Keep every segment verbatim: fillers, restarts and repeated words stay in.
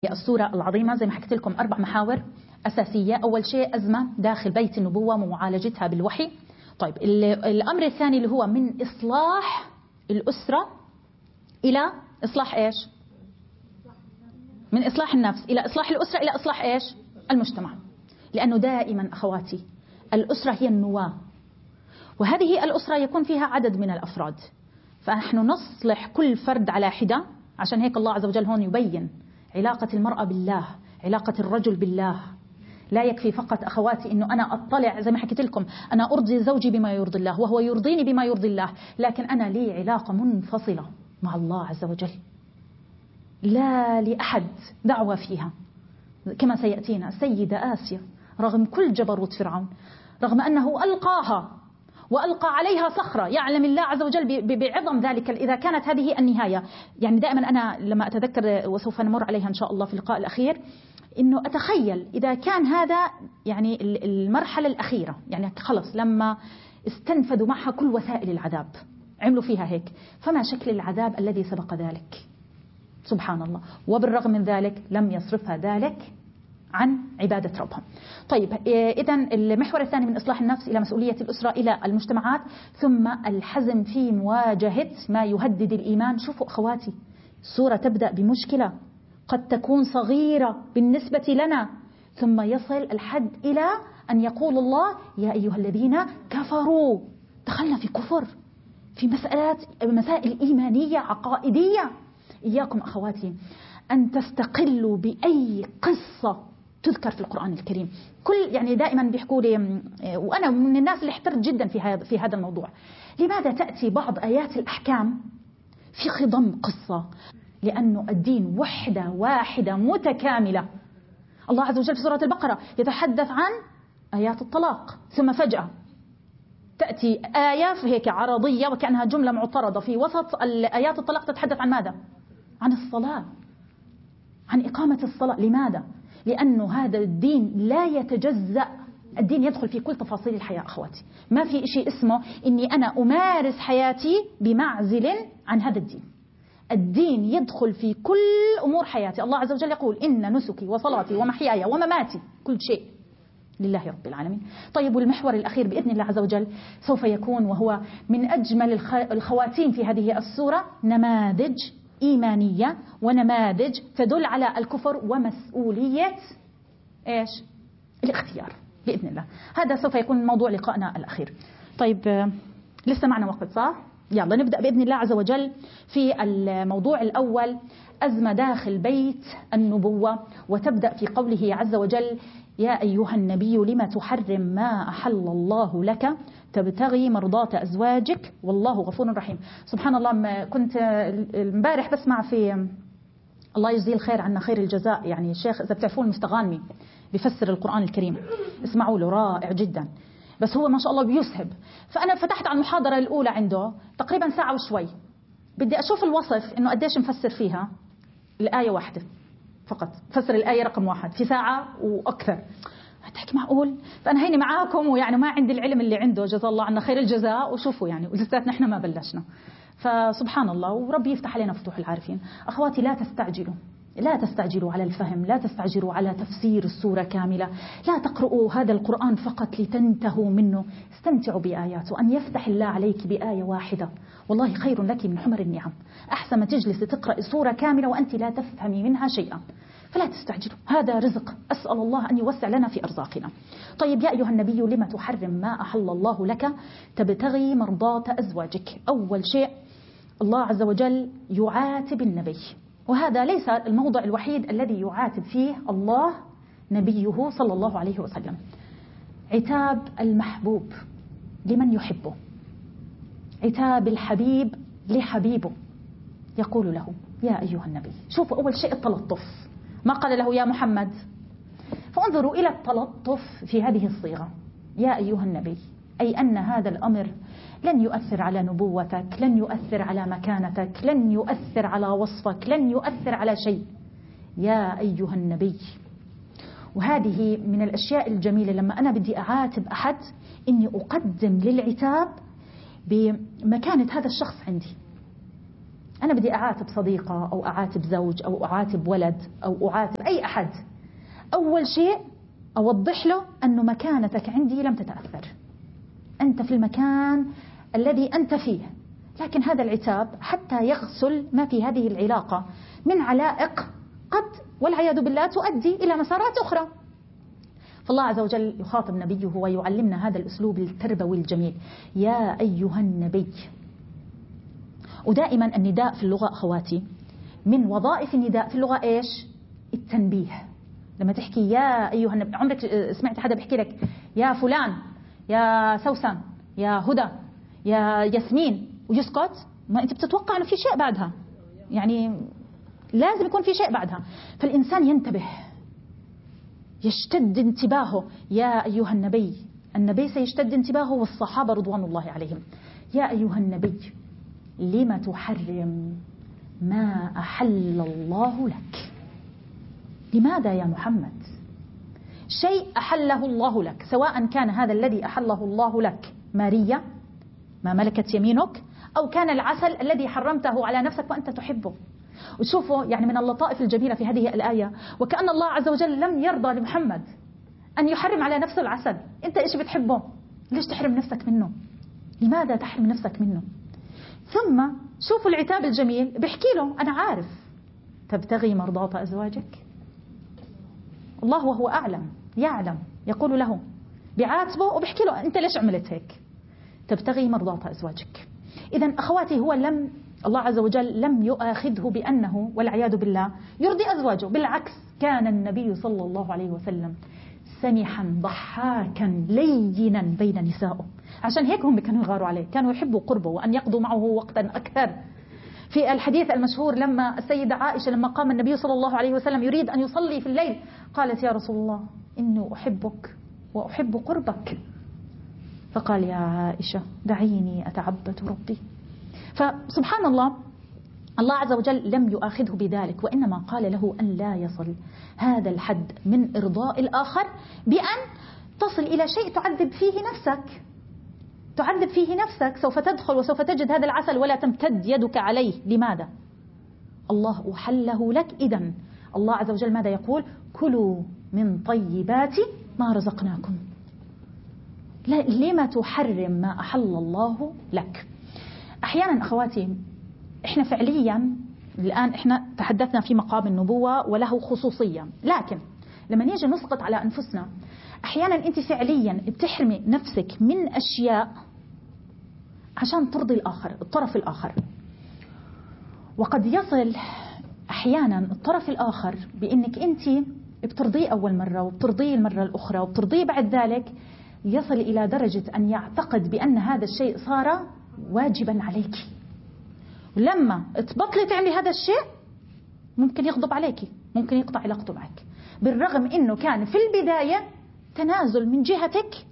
الصورة العظيمة زي ما حكيت لكم أربع محاور أساسية. أول شيء أزمة داخل بيت النبوة ومعالجتها بالوحي. طيب الأمر الثاني اللي هو من إصلاح الأسرة إلى إصلاح إيش؟ من إصلاح النفس إلى إصلاح الأسرة إلى إصلاح إيش؟ المجتمع. لأنه دائما أخواتي الأسرة هي النواة، وهذه الأسرة يكون فيها عدد من الأفراد، فنحن نصلح كل فرد على حدة. عشان هيك الله عز وجل هون يبين علاقة المرأة بالله، علاقة الرجل بالله. لا يكفي فقط أخواتي أنه أنا أطلع زي ما حكيت لكم أنا أرضي زوجي بما يرضي الله وهو يرضيني بما يرضي الله، لكن أنا لي علاقة منفصلة مع الله عز وجل لا لأحد دعوة فيها. كما سيأتينا السيدة آسيا رغم كل جبروت فرعون، رغم أنه ألقاها وألقى عليها صخرة، يعلم الله عز وجل بعظم ذلك إذا كانت هذه النهاية. يعني دائما أنا لما أتذكر وسوف نمر عليها إن شاء الله في اللقاء الأخير، إنه أتخيل إذا كان هذا يعني المرحلة الأخيرة، يعني خلص لما استنفذوا معها كل وسائل العذاب عملوا فيها هيك، فما شكل العذاب الذي سبق ذلك؟ سبحان الله. وبالرغم من ذلك لم يصرفها ذلك عن عبادة ربهم. طيب إذن المحور الثاني من إصلاح النفس إلى مسؤولية الأسرة إلى المجتمعات، ثم الحزم في مواجهة ما يهدد الإيمان. شوفوا أخواتي، السورة تبدأ بمشكلة قد تكون صغيرة بالنسبة لنا، ثم يصل الحد إلى أن يقول الله يا أيها الذين كفروا. دخلنا في كفر في مسألات مسائل إيمانية عقائدية. إياكم أخواتي أن تستقلوا بأي قصة تذكر في القرآن الكريم. كل يعني دائما بيحكوا لي، وأنا من الناس اللي احترت جدا في هذا في هذا الموضوع، لماذا تأتي بعض آيات الأحكام في خضم قصة؟ لأنه الدين وحدة واحدة متكاملة. الله عز وجل في سورة البقرة يتحدث عن آيات الطلاق، ثم فجأة تأتي آية هيك عرضية وكأنها جملة معترضة في وسط آيات الطلاق تتحدث عن ماذا؟ عن الصلاة، عن إقامة الصلاة. لماذا؟ لأنه هذا الدين لا يتجزأ، الدين يدخل في كل تفاصيل الحياة أخواتي. ما في شيء اسمه إني أنا أمارس حياتي بمعزل عن هذا الدين. الدين يدخل في كل أمور حياتي. الله عز وجل يقول إن نسكي وصلاتي ومحياي ومماتي كل شيء لله رب العالمين. طيب والمحور الأخير بإذن الله عز وجل سوف يكون، وهو من أجمل الخواتيم في هذه السورة، نماذج إيمانية ونماذج تدل على الكفر ومسؤولية إيش؟ الاختيار بإذن الله. هذا سوف يكون موضوع لقائنا الأخير. طيب لسه معنا وقت صح؟ يلا نبدأ بإذن الله عز وجل في الموضوع الأول، أزمة داخل بيت النبوة، وتبدأ في قوله عز وجل يا أيها النبي لما تحرم ما أحل الله لك تبتغي مرضات أزواجك والله غفور رحيم. سبحان الله، ما كنت امبارح بسمع في الله يجزيه الخير عنا خير الجزاء، يعني الشيخ إذا بتعرفون المستغانمي بيفسر القرآن الكريم، اسمعوا له رائع جدا، بس هو ما شاء الله بيسهب. فأنا فتحت على المحاضرة الأولى عنده تقريبا ساعة وشوي، بدي أشوف الوصف إنه قديش مفسر فيها الآية واحدة فقط، فسر الآية رقم واحد في ساعة وأكثر. هتحكي معقول؟ فأنا هيني معاكم ويعني ما عندي العلم اللي عنده، جزا الله عنا خير الجزاء. وشوفوا يعني ولسات نحن ما بلشنا، فسبحان الله، وربي يفتح علينا فتوح العارفين. أخواتي لا تستعجلوا، لا تستعجلوا على الفهم، لا تستعجلوا على تفسير السورة كاملة، لا تقرؤوا هذا القرآن فقط لتنتهوا منه، استمتعوا بآياته. أن يفتح الله عليك بآية واحدة والله خير لك من حمر النعم. أحسن ما تجلس تقرأ سورة كاملة وأنت لا تفهمي منها شيئا، فلا تستعجلوا، هذا رزق، أسأل الله أن يوسع لنا في أرزاقنا. طيب يا أيها النبي لما تحرم ما أحل الله لك تبتغي مرضات أزواجك. أول شيء الله عز وجل يعاتب النبي، وهذا ليس الموضع الوحيد الذي يعاتب فيه الله نبيه صلى الله عليه وسلم. عتاب المحبوب لمن يحبه، عتاب الحبيب لحبيبه، يقول له يا أيها النبي. شوفوا أول شيء التلطف، ما قال له يا محمد. فانظروا إلى التلطف في هذه الصيغة، يا أيها النبي، أي أن هذا الأمر لن يؤثر على نبوتك، لن يؤثر على مكانتك، لن يؤثر على وصفك، لن يؤثر على شيء. يا أيها النبي. وهذه من الأشياء الجميلة، لما أنا بدي أعاتب أحد إني أقدم للعتاب بمكانة هذا الشخص عندي. أنا بدي أعاتب صديقة أو أعاتب زوج أو أعاتب ولد أو أعاتب أي أحد، أول شيء أوضح له أنه مكانتك عندي لم تتأثر، أنت في المكان الذي أنت فيه، لكن هذا العتاب حتى يغسل ما في هذه العلاقة من علائق قد والعياذ بالله تؤدي إلى مسارات أخرى. فالله عز وجل يخاطب نبيه ويعلمنا هذا الأسلوب التربوي الجميل: يا أيها النبي. ودائما النداء في اللغة أخواتي من وظائف النداء في اللغة إيش؟ التنبيه. لما تحكي يا أيها النبي، عمرك سمعت حدا بيحكي لك يا فلان، يا سوسن، يا هدى، يا ياسمين ويسكت؟ ما أنت بتتوقع أنه في شيء بعدها، يعني لازم يكون في شيء بعدها. فالإنسان ينتبه، يشتد انتباهه. يا أيها النبي، النبي سيشتد انتباهه والصحابة رضوان الله عليهم. يا أيها النبي لما تحرم ما أحل الله لك؟ لماذا يا محمد؟ شيء أحله الله لك، سواء كان هذا الذي أحله الله لك مارية ما ملكت يمينك، أو كان العسل الذي حرمته على نفسك وأنت تحبه. وشوفوا يعني من اللطائف الجميلة في هذه الآية، وكأن الله عز وجل لم يرضى لمحمد أن يحرم على نفسه العسل. أنت إيش بتحبه؟ ليش تحرم نفسك منه؟ لماذا تحرم نفسك منه؟ ثم شوفوا العتاب الجميل، بيحكي له أنا عارف تبتغي مرضات أزواجك. الله وهو أعلم يعلم، يقول له بعاتبه وبيحكي له أنت ليش عملت هيك؟ تبتغي مرضات أزواجك. إذن أخواتي هو لم الله عز وجل لم يؤاخذه بأنه والعياذ بالله يرضي أزواجه، بالعكس كان النبي صلى الله عليه وسلم سمحا ضحاكا لينا بين نسائه، عشان هيك هم كانوا يغاروا عليه، كانوا يحبوا قربه وأن يقضوا معه وقتا أكثر. في الحديث المشهور لما السيدة عائشة لما قام النبي صلى الله عليه وسلم يريد أن يصلي في الليل قالت يا رسول الله إني أحبك وأحب قربك، فقال يا عائشة دعيني أتعبد ربي. فسبحان الله الله عز وجل لم يؤاخذه بذلك، وإنما قال له أن لا يصل هذا الحد من إرضاء الآخر بأن تصل إلى شيء تعذب فيه نفسك، تعذب فيه نفسك. سوف تدخل وسوف تجد هذا العسل ولا تمتد يدك عليه. لماذا؟ الله أحله لك. إذن الله عز وجل ماذا يقول؟ كلوا من طيبات ما رزقناكم. لما تحرم ما أحل الله لك؟ أحيانا أخواتي إحنا فعليا الآن إحنا تحدثنا في مقام النبوة وله خصوصية، لكن لما نيجي نسقط على أنفسنا أحيانا أنت فعليا بتحرمي نفسك من أشياء عشان ترضي الآخر، الطرف الآخر. وقد يصل أحيانا الطرف الآخر بأنك أنت بترضيه أول مرة وبترضيه المرة الأخرى وبترضيه بعد ذلك، يصل إلى درجة أن يعتقد بأن هذا الشيء صار واجبا عليك. ولما تبطلي تعملي هذا الشيء ممكن يغضب عليك، ممكن يقطع علاقته معك، بالرغم أنه كان في البداية تنازل من جهتك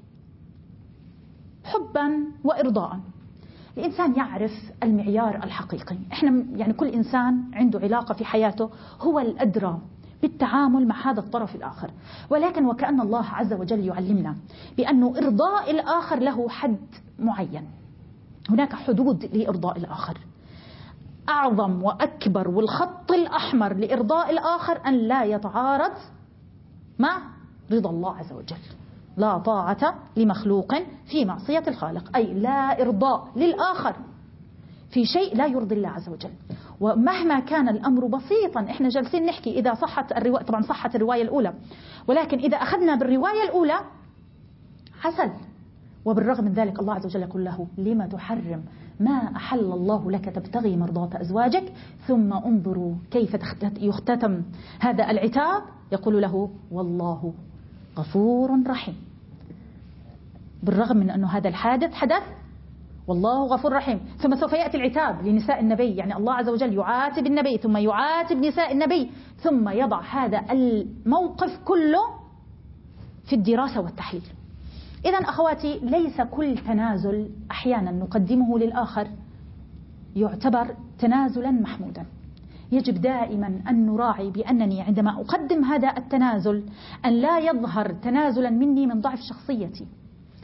حبا وإرضاء. الإنسان يعرف المعيار الحقيقي. إحنا يعني كل إنسان عنده علاقة في حياته هو الأدرى بالتعامل مع هذا الطرف الآخر، ولكن وكأن الله عز وجل يعلمنا بأنه إرضاء الآخر له حد معين، هناك حدود لإرضاء الآخر. أعظم وأكبر والخط الأحمر لإرضاء الآخر أن لا يتعارض مع رضا الله عز وجل. لا طاعة لمخلوق في معصية الخالق، أي لا إرضاء للآخر في شيء لا يرضي الله عز وجل. ومهما كان الأمر بسيطا، إحنا جالسين نحكي إذا صحت الرواية، طبعا صحت الرواية الأولى، ولكن إذا أخذنا بالرواية الأولى عسل، وبالرغم من ذلك الله عز وجل يقول له لما تحرم ما أحل الله لك تبتغي مرضات أزواجك. ثم انظروا كيف يختتم هذا العتاب، يقول له والله غفور رحيم. بالرغم من أنه هذا الحادث حدث والله غفور رحيم. ثم سوف يأتي العتاب لنساء النبي، يعني الله عز وجل يعاتب النبي ثم يعاتب نساء النبي، ثم يضع هذا الموقف كله في الدراسة والتحليل. إذن أخواتي ليس كل تنازل أحيانا نقدمه للآخر يعتبر تنازلا محمودا. يجب دائما أن نراعي بأنني عندما أقدم هذا التنازل أن لا يظهر تنازلا مني من ضعف شخصيتي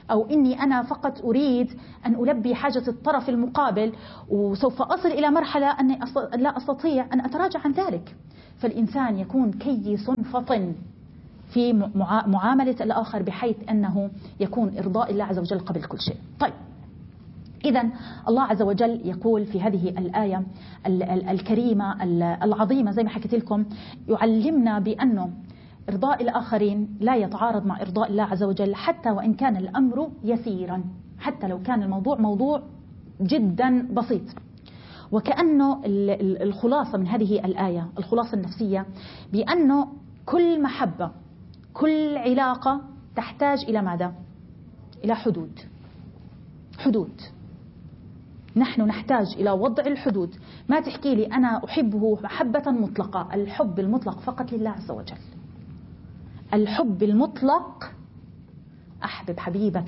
أو إني أنا فقط أريد أن ألبي حاجة الطرف المقابل وسوف أصل إلى مرحلة أني لا أستطيع أن أتراجع عن ذلك. فالإنسان يكون كيس فطن في معاملة الآخر بحيث أنه يكون إرضاء الله عز وجل قبل كل شيء. طيب، إذن الله عز وجل يقول في هذه الآية الكريمة العظيمة زي ما حكيت لكم، يعلمنا بأنه إرضاء الآخرين لا يتعارض مع إرضاء الله عز وجل، حتى وإن كان الأمر يسيرا، حتى لو كان الموضوع موضوع جدا بسيط. وكأنه الخلاصة من هذه الآية، الخلاصة النفسية، بأنه كل محبة، كل علاقة تحتاج إلى ماذا؟ إلى حدود. حدود. نحن نحتاج إلى وضع الحدود. ما تحكي لي أنا أحبه محبة مطلقة، الحب المطلق فقط لله عز وجل. الحب المطلق، أحبب حبيبك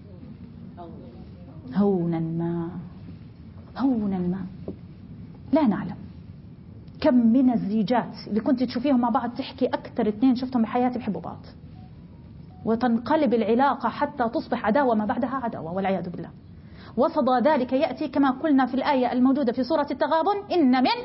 هونا ما هونا ما. لا نعلم كم من الزيجات اللي كنت تشوفيهم مع بعض تحكي أكثر اثنين شفتهم بحياتي بحبوا بعض، وتنقلب العلاقة حتى تصبح عداوة ما بعدها عداوة والعياذ بالله. وصدى ذلك يأتي كما قلنا في الآية الموجودة في سورة التغابن: إن من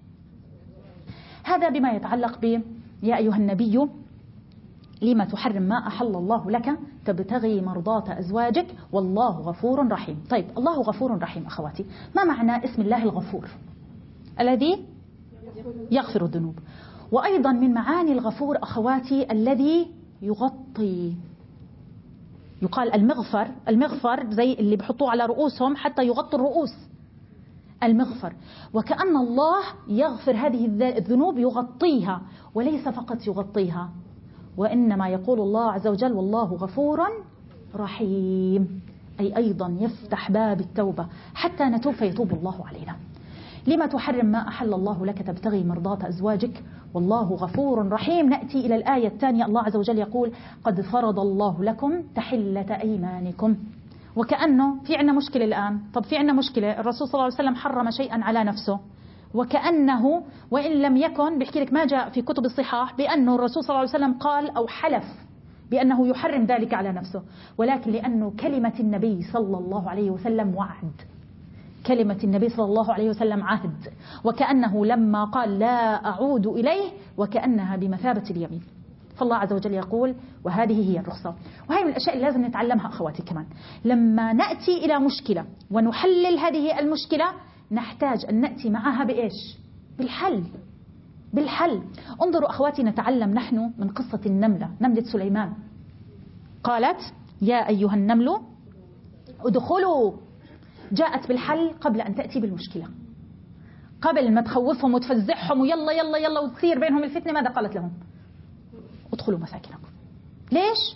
هذا بما يتعلق ب يا أيها النبي لما تحرم ما أحل الله لك تبتغي مرضات أزواجك والله غفور رحيم. طيب، الله غفور رحيم أخواتي، ما معنى اسم الله الغفور؟ الذي يغفر الذنوب. وأيضا من معاني الغفور أخواتي الذي يغطي. يقال المغفر، المغفر زي اللي بحطوه على رؤوسهم حتى يغطوا الرؤوس، المغفر. وكأن الله يغفر هذه الذنوب، يغطيها، وليس فقط يغطيها، وإنما يقول الله عز وجل والله غفور رحيم، أي أيضا يفتح باب التوبة حتى نتوب فيتوب الله علينا. لما تحرم ما أحل الله لك تبتغي مرضات أزواجك والله غفور رحيم. نأتي إلى الآية الثانية، الله عز وجل يقول قد فرض الله لكم تحلة أيمانكم. وكأنه في عنا مشكلة الآن. طب في عنا مشكلة، الرسول صلى الله عليه وسلم حرم شيئا على نفسه، وكأنه وإن لم يكن بيحكي لك ما جاء في كتب الصحاح بأنه الرسول صلى الله عليه وسلم قال أو حلف بأنه يحرم ذلك على نفسه، ولكن لأنه كلمة النبي صلى الله عليه وسلم وعد، كلمة النبي صلى الله عليه وسلم عهد، وكأنه لما قال لا أعود إليه وكأنها بمثابة اليمين. فالله عز وجل يقول وهذه هي الرخصة. وهي من الأشياء اللي لازم نتعلمها أخواتي كمان. لما نأتي إلى مشكلة ونحلل هذه المشكلة نحتاج أن نأتي معها بإيش؟ بالحل. بالحل. انظروا أخواتي، نتعلم نحن من قصة النملة، نملة سليمان. قالت يا أيها النمل ادخلوا، جاءت بالحل قبل أن تأتي بالمشكلة، قبل ما تخوفهم وتفزعهم ويلا يلا يلا وتصير بينهم الفتنة. ماذا قالت لهم؟ ادخلوا مساكنكم. ليش؟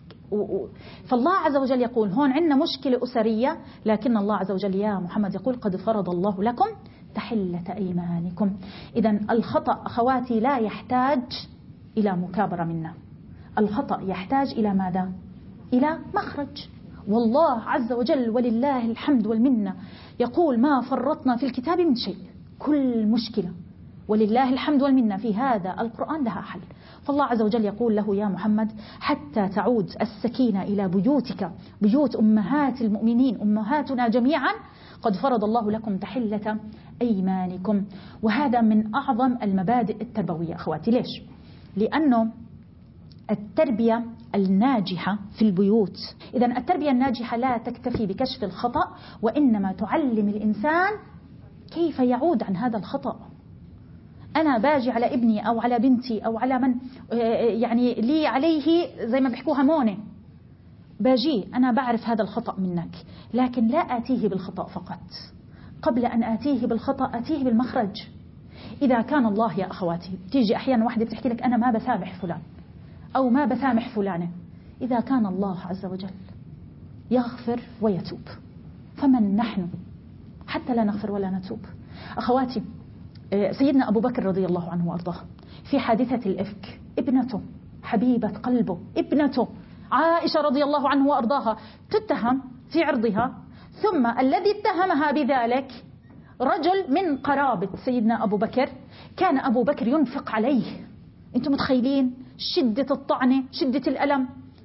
فالله عز وجل يقول هون عندنا مشكلة أسرية، لكن الله عز وجل يا محمد يقول قد فرض الله لكم تحلة أيمانكم. إذن الخطأ أخواتي لا يحتاج إلى مكابرة منا، الخطأ يحتاج إلى ماذا؟ إلى مخرج. والله عز وجل ولله الحمد والمنة يقول ما فرطنا في الكتاب من شيء. كل مشكلة ولله الحمد والمنة في هذا القرآن لها حل. فالله عز وجل يقول له يا محمد حتى تعود السكينة إلى بيوتك، بيوت أمهات المؤمنين، أمهاتنا جميعا، قد فرض الله لكم تحلة أيمانكم. وهذا من أعظم المبادئ التربوية أخواتي. ليش؟ لأنه التربية الناجحة في البيوت، إذن التربية الناجحة لا تكتفي بكشف الخطأ، وإنما تعلم الإنسان كيف يعود عن هذا الخطأ. أنا باجي على ابني أو على بنتي أو على من يعني لي عليه زي ما بيحكوها مونة، باجي أنا بعرف هذا الخطأ منك، لكن لا آتيه بالخطأ فقط، قبل أن آتيه بالخطأ آتيه بالمخرج. إذا كان الله يا أخواتي، تيجي أحيانا واحدة بتحكي لك أنا ما بسامح فلان أو ما بسامح فلانة، إذا كان الله عز وجل يغفر ويتوب، فمن نحن حتى لا نغفر ولا نتوب؟ أخواتي، سيدنا أبو بكر رضي الله عنه وأرضاه في حادثة الإفك، ابنته حبيبة قلبه، ابنته عائشة رضي الله عنه وأرضاها تتهم في عرضها، ثم الذي اتهمها بذلك رجل من قرابة سيدنا أبو بكر، كان أبو بكر ينفق عليه. أنتم متخيلين شدة الطعنة، شدة الألم؟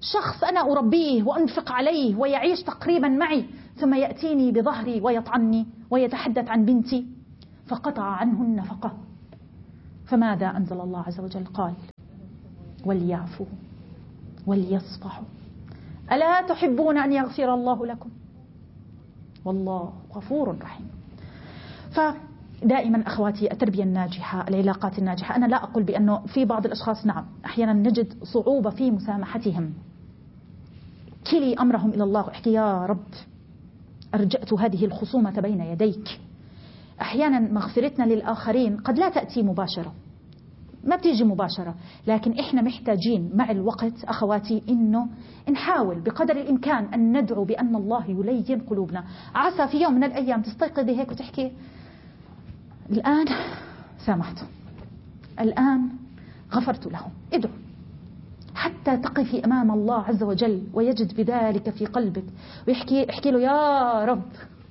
شخص أنا أربيه وأنفق عليه ويعيش تقريبا معي، ثم يأتيني بظهري ويطعني ويتحدث عن بنتي فقطع عنه النفقة. فماذا أنزل الله عز وجل؟ قال وليعفوا وليصفحوا ألا تحبون أن يغفر الله لكم والله غفور رحيم. فدائما أخواتي التربية الناجحة، العلاقات الناجحة، أنا لا أقول بأنه في بعض الأشخاص نعم أحيانا نجد صعوبة في مسامحتهم، كلي أمرهم إلى الله، احكي يا رب أرجأت هذه الخصومة بين يديك. أحيانا مغفرتنا للآخرين قد لا تأتي مباشرة، ما بتيجي مباشرة، لكن إحنا محتاجين مع الوقت أخواتي إنه نحاول بقدر الإمكان أن ندعو بأن الله يلين قلوبنا. عسى في يوم من الأيام تستيقظي هيك وتحكي الآن سامحته، الآن غفرت له. ادعو حتى تقفي أمام الله عز وجل ويجد بذلك في قلبك ويحكي احكي له يا رب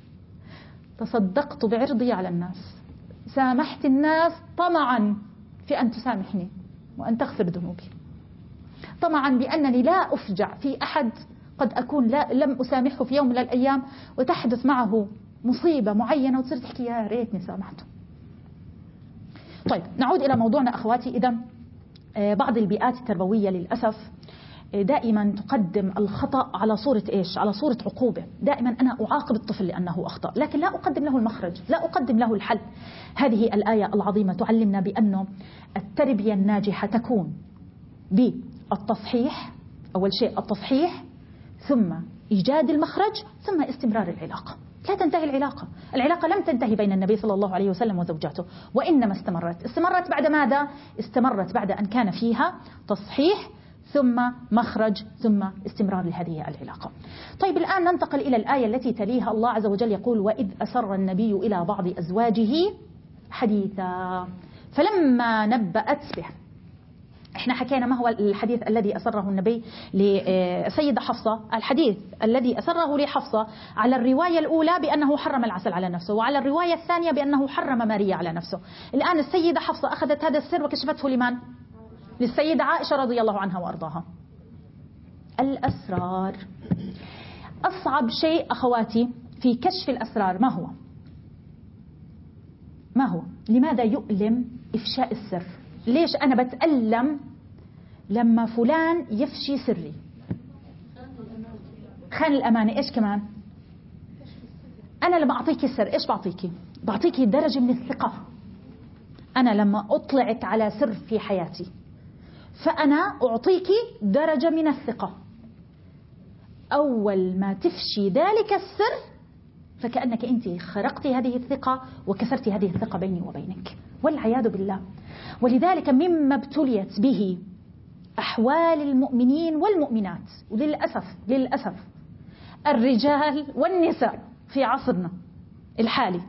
تصدقت بعرضي على الناس، سامحت الناس طمعا في أن تسامحني وأن تغفر ذنوبي، طمعا بأنني لا أفجع في أحد قد أكون لا لم أسامحه في يوم من الأيام وتحدث معه مصيبة معينة وتصير تحكي يا ريتني سامحته. طيب نعود إلى موضوعنا أخواتي. إذا بعض البيئات التربوية للأسف دائما تقدم الخطأ على صورة إيش؟ على صورة عقوبة. دائما أنا أعاقب الطفل لأنه أخطأ، لكن لا أقدم له المخرج، لا أقدم له الحل. هذه الآية العظيمة تعلمنا بأنه التربية الناجحة تكون بالتصحيح، أول شيء التصحيح، ثم إيجاد المخرج، ثم استمرار العلاقة. لا تنتهي العلاقة، العلاقة لم تنتهي بين النبي صلى الله عليه وسلم وزوجاته، وإنما استمرت. استمرت بعد ماذا؟ استمرت بعد أن كان فيها تصحيح ثم مخرج ثم استمرار لهذه العلاقة. طيب الآن ننتقل إلى الآية التي تليها. الله عز وجل يقول وإذ أسر النبي إلى بعض أزواجه حديثا فلما نبأت به. احنا حكينا ما هو الحديث الذي أسره النبي لسيدة حفصة. الحديث الذي أسره لحفصة على الرواية الأولى بأنه حرم العسل على نفسه، وعلى الرواية الثانية بأنه حرم ماريا على نفسه. الآن السيدة حفصة أخذت هذا السر وكشفته لمن؟ للسيدة عائشة رضي الله عنها وأرضاها. الأسرار، أصعب شيء أخواتي في كشف الأسرار ما هو؟ ما هو؟ لماذا يؤلم إفشاء السر؟ ليش أنا بتألم لما فلان يفشي سري؟ خان الأمانة. إيش كمان؟ أنا لما أعطيك السر إيش بعطيكي؟ بعطيكي درجة من الثقة. أنا لما أطلعك على سر في حياتي فأنا أعطيكي درجة من الثقة. أول ما تفشي ذلك السر فكأنك أنت خرقتي هذه الثقة وكسرتي هذه الثقة بيني وبينك، والعياذ بالله. ولذلك مما ابتليت به أحوال المؤمنين والمؤمنات، وللأسف للأسف الرجال والنساء في عصرنا الحالي،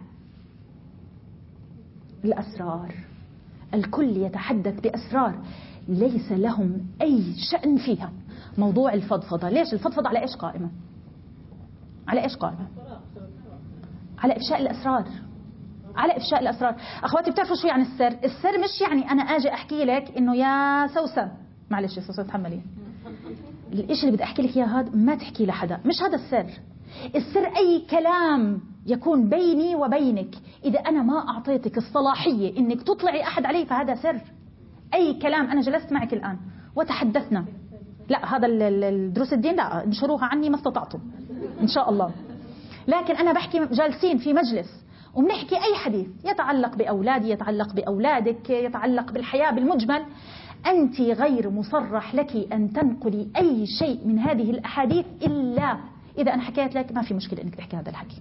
الأسرار. الكل يتحدث بأسرار ليس لهم أي شأن فيها. موضوع الفضفضة، ليش الفضفضة على إيش قائمة؟ على إيش قائمة؟ على إفشاء الأسرار، على إفشاء الأسرار. أخواتي بتعرفوا شوي عن السر؟ السر مش يعني أنا أجي أحكي لك إنه يا سوسن، معلش يا سوسن تحملي، الإشي اللي بدي أحكي لك إياه هذا ما تحكي لحدا، مش هذا السر. السر أي كلام يكون بيني وبينك، إذا أنا ما أعطيتك الصلاحية إنك تطلعي أحد عليه فهذا سر. أي كلام أنا جلست معك الآن وتحدثنا، لا هذا الدروس الدين لا انشروها عني ما استطعتم إن شاء الله، لكن أنا بحكي جالسين في مجلس وبنحكي أي حديث يتعلق بأولادي، يتعلق بأولادك، يتعلق بالحياة بالمجمل، أنت غير مصرح لك أن تنقلي أي شيء من هذه الأحاديث إلا إذا أنا حكيت لك ما في مشكلة أنك تحكي هذا الحكي،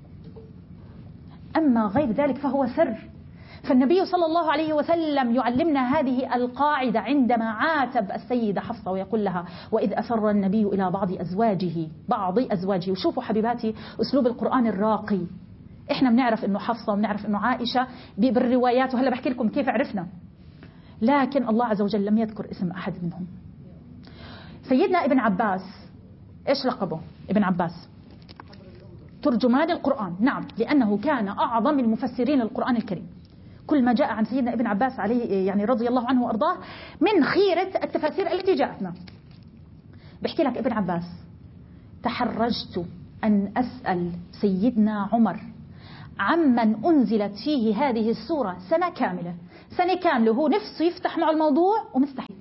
أما غير ذلك فهو سر. فالنبي صلى الله عليه وسلم يعلمنا هذه القاعدة عندما عاتب السيدة حفصة ويقول لها وإذ أسر النبي إلى بعض أزواجه، بعض أزواجه. وشوفوا حبيباتي أسلوب القرآن الراقي. إحنا بنعرف إنه حفصة وبنعرف إنه عائشة بالروايات، وهلا بحكي لكم كيف عرفنا، لكن الله عز وجل لم يذكر اسم أحد منهم. سيدنا ابن عباس إيش لقبه؟ ابن عباس ترجمان القرآن، نعم، لأنه كان أعظم المفسرين القرآن الكريم. كل ما جاء عن سيدنا ابن عباس عليه يعني رضي الله عنه وأرضاه من خيرة التفاسير التي جاءتنا. بحكي لك ابن عباس: تحرجت أن أسأل سيدنا عمر عمن أنزلت فيه هذه السورة سنة كاملة، سنة كاملة هو نفسه يفتح مع الموضوع ومستحي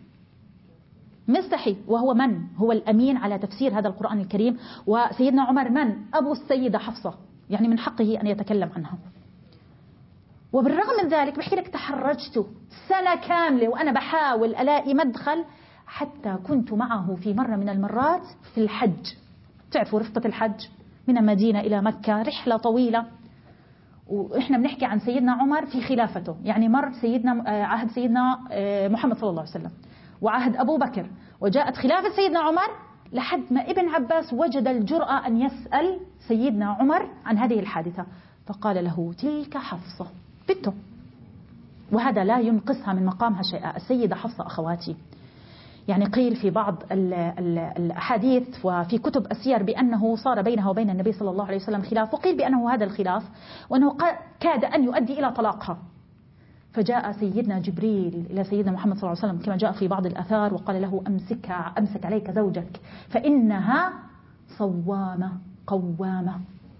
مستحي وهو من؟ هو الأمين على تفسير هذا القرآن الكريم. وسيدنا عمر من؟ أبو السيدة حفصة، يعني من حقه أن يتكلم عنها. وبالرغم من ذلك بحكي لك تحرجت سنة كاملة وأنا بحاول ألاقي مدخل، حتى كنت معه في مرة من المرات في الحج. تعرفوا رفقة الحج من المدينة إلى مكة رحلة طويلة، وإحنا بنحكي عن سيدنا عمر في خلافته، يعني مر سيدنا عهد سيدنا محمد صلى الله عليه وسلم وعهد أبو بكر، وجاءت خلافة سيدنا عمر، لحد ما ابن عباس وجد الجرأة أن يسأل سيدنا عمر عن هذه الحادثة، فقال له: تلك حفصة بنته. وهذا لا ينقصها من مقامها شيئا. السيدة حفصة أخواتي، يعني قيل في بعض الأحاديث وفي كتب السير بأنه صار بينها وبين النبي صلى الله عليه وسلم خلاف، وقيل بأنه هذا الخلاف وأنه كاد أن يؤدي إلى طلاقها. فجاء سيدنا جبريل إلى سيدنا محمد صلى الله عليه وسلم كما جاء في بعض الآثار وقال له: أمسكها، أمسك عليك زوجك فإنها صوامة قوامة.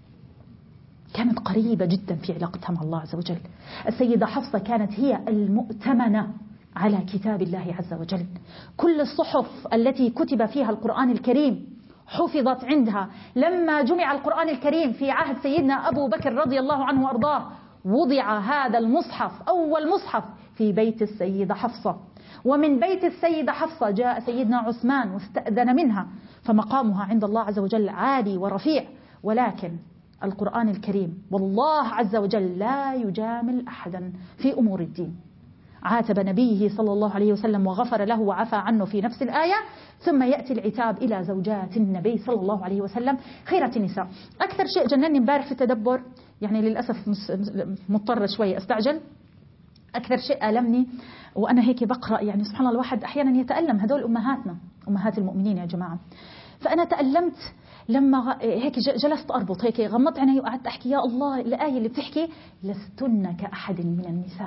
كانت قريبة جدا في علاقتها مع الله عز وجل. السيدة حفصة كانت هي المؤتمنة على كتاب الله عز وجل. كل الصحف التي كتب فيها القرآن الكريم حفظت عندها. لما جمع القرآن الكريم في عهد سيدنا أبو بكر رضي الله عنه وأرضاه، وضع هذا المصحف أول مصحف في بيت السيدة حفصة، ومن بيت السيدة حفصة جاء سيدنا عثمان واستأذن منها، فمقامها عند الله عز وجل عالي ورفيع. ولكن القرآن الكريم والله عز وجل لا يجامل أحدا في أمور الدين. عاتب نبيه صلى الله عليه وسلم وغفر له وعفى عنه في نفس الآية، ثم يأتي العتاب إلى زوجات النبي صلى الله عليه وسلم خيرة النساء. أكثر شيء جنني امبارح في التدبر، يعني للأسف مضطر شوي أستعجل، أكثر شيء ألمني وأنا هيك بقرأ، يعني سبحان الله الواحد أحيانا يتألم. هدول أمهاتنا، أمهات المؤمنين يا جماعة. فأنا تألمت لما هيك جلست أربط، هيك غمضت عيني وقعدت أحكي: يا الله، الآية اللي بتحكي لستن كأحد من النساء،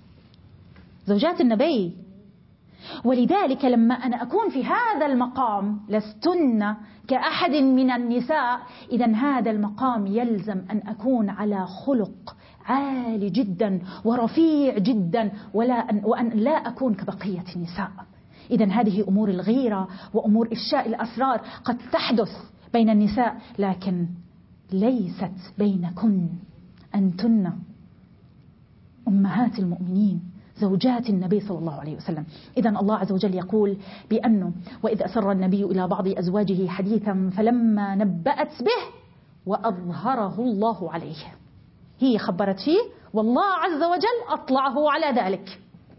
زوجات النبي. ولذلك لما أنا أكون في هذا المقام لستن كأحد من النساء، إذن هذا المقام يلزم أن أكون على خلق عالي جدا ورفيع جدا، ولا أن وأن لا أكون كبقية النساء. إذن هذه أمور الغيرة وأمور إفشاء الأسرار قد تحدث بين النساء، لكن ليست بينكن أنتن أمهات المؤمنين زوجات النبي صلى الله عليه وسلم. إذن الله عز وجل يقول بأنه: وإذ أسر النبي إلى بعض أزواجه حديثا فلما نبأت به وأظهره الله عليه. هي خبرت فيه والله عز وجل أطلعه على ذلك،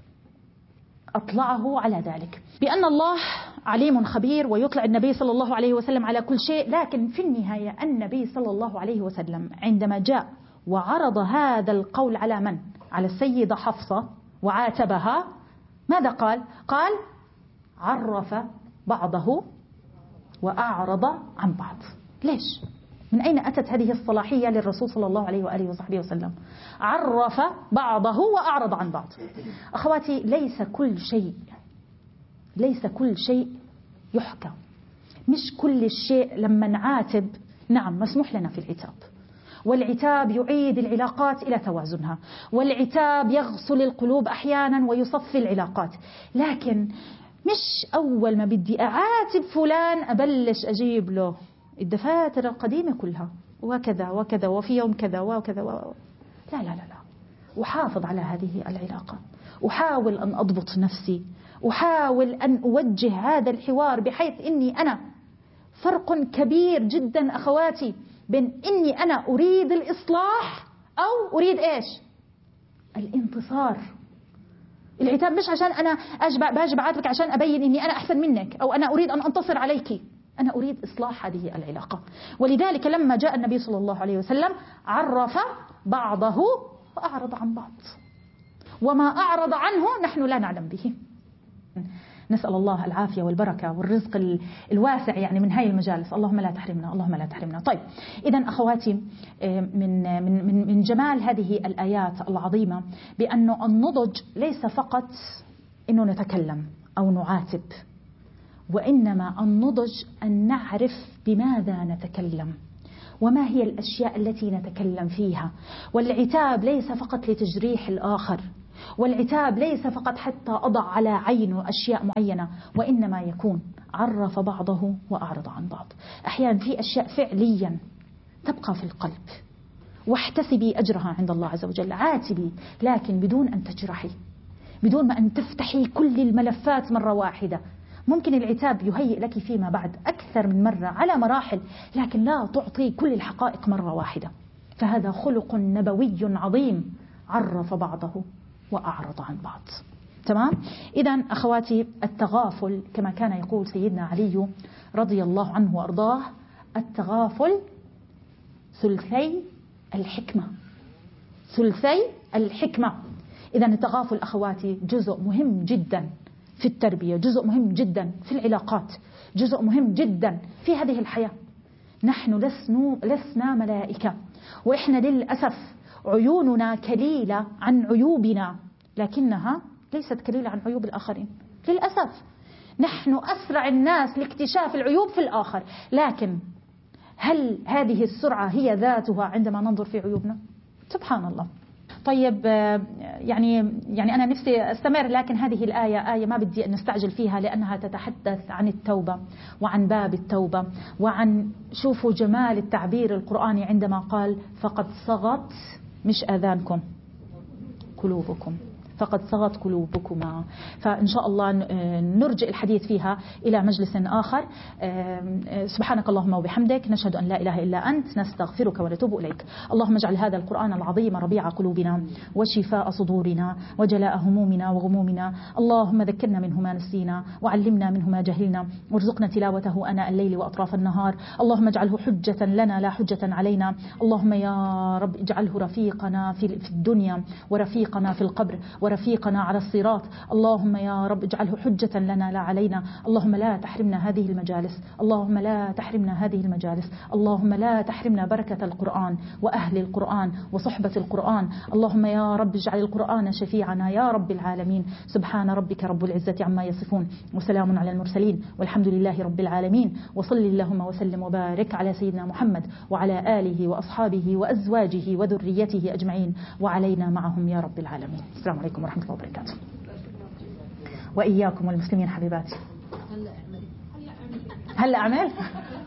أطلعه على ذلك بأن الله عليم خبير ويطلع النبي صلى الله عليه وسلم على كل شيء. لكن في النهاية النبي صلى الله عليه وسلم عندما جاء وعرض هذا القول على من؟ على السيدة حفصة وعاتبها، ماذا قال؟ قال: عرف بعضه وأعرض عن بعض. ليش؟ من أين أتت هذه الصلاحية للرسول صلى الله عليه وآله وصحبه وسلم؟ عرف بعضه وأعرض عن بعض. أخواتي، ليس كل شيء ليس كل شيء يحكى. مش كل الشيء لما نعاتب، نعم مسموح لنا في العتاب، والعتاب يعيد العلاقات إلى توازنها، والعتاب يغسل القلوب أحيانا ويصفي العلاقات. لكن مش أول ما بدي أعاتب فلان أبلش أجيب له الدفاتر القديمة كلها وكذا وكذا وفي يوم كذا وكذا و... لا لا لا لا. أحافظ على هذه العلاقة، أحاول أن أضبط نفسي، أحاول أن أوجه هذا الحوار بحيث إني أنا فرق كبير جدا أخواتي بين إني أنا أريد الإصلاح أو أريد إيش؟ الانتصار. العتاب مش عشان أنا أجب باجي بعاتبك عشان أبين إني أنا أحسن منك أو أنا أريد أن أنتصر عليك، أنا أريد إصلاح هذه العلاقة. ولذلك لما جاء النبي صلى الله عليه وسلم عرف بعضه وأعرض عن بعض، وما أعرض عنه نحن لا نعلم به. نسأل الله العافية والبركة والرزق الواسع يعني من هاي المجالس. اللهم لا تحرمنا، اللهم لا تحرمنا. طيب، إذن أخواتي، من من من من جمال هذه الآيات العظيمة بأنه النضج ليس فقط إنه نتكلم أو نعاتب، وإنما النضج أن نعرف بماذا نتكلم وما هي الأشياء التي نتكلم فيها. والعتاب ليس فقط لتجريح الآخر، والعتاب ليس فقط حتى أضع على عينه أشياء معينة، وإنما يكون عرف بعضه وأعرض عن بعض. أحيانا في أشياء فعليا تبقى في القلب، واحتسبي أجرها عند الله عز وجل، عاتبي لكن بدون أن تجرحي، بدون ما أن تفتحي كل الملفات مرة واحدة. ممكن العتاب يهيئ لك فيما بعد أكثر من مرة على مراحل، لكن لا تعطي كل الحقائق مرة واحدة. فهذا خلق نبوي عظيم، عرف بعضه وأعرض عن بعض. تمام؟ إذن أخواتي، التغافل كما كان يقول سيدنا علي رضي الله عنه وأرضاه: التغافل ثلثي الحكمة، ثلثي الحكمة. إذن التغافل أخواتي جزء مهم جدا في التربية، جزء مهم جدا في العلاقات، جزء مهم جدا في هذه الحياة. نحن لسنا, لسنا ملائكة، وإحنا للأسف عيوننا كليلة عن عيوبنا، لكنها ليست كليلة عن عيوب الآخرين للأسف. نحن أسرع الناس لاكتشاف العيوب في الآخر، لكن هل هذه السرعة هي ذاتها عندما ننظر في عيوبنا؟ سبحان الله. طيب يعني يعني أنا نفسي أستمر، لكن هذه الآية آية ما بدي أن نستعجل فيها، لأنها تتحدث عن التوبة وعن باب التوبة، وعن شوفوا جمال التعبير القرآني عندما قال: فقد صغت مش آذانكم قلوبكم، فقد صغت قلوبكما. فإن شاء الله نرجع الحديث فيها إلى مجلس آخر. سبحانك اللهم وبحمدك، نشهد أن لا إله إلا أنت، نستغفرك ونتوب إليك. اللهم اجعل هذا القرآن العظيم ربيع قلوبنا وشفاء صدورنا وجلاء همومنا وغمومنا. اللهم ذكرنا منه ما نسينا، وعلمنا منه ما جهلنا، وارزقنا تلاوته أناء الليل وأطراف النهار. اللهم اجعله حجة لنا لا حجة علينا. اللهم يا رب اجعله رفيقنا في الدنيا، ورفيقنا في القبر، ورفيقنا على الصراط. اللهم يا رب اجعله حجة لنا لا علينا. اللهم لا تحرمنا هذه المجالس، اللهم لا تحرمنا هذه المجالس، اللهم لا تحرمنا بركة القرآن وأهل القرآن وصحبة القرآن. اللهم يا رب اجعل القرآن شفيعنا يا رب العالمين. سبحان ربك رب العزة عما يصفون، وسلام على المرسلين، والحمد لله رب العالمين. وصل اللهم وسلم وبارك على سيدنا محمد وعلى آله وأصحابه وأزواجه وذريته أجمعين، وعلينا معهم يا رب العالمين. السلام عليكم ورحمة الله وبركاته. وإياكم والمسلمين حبيباتي. هلا أعمل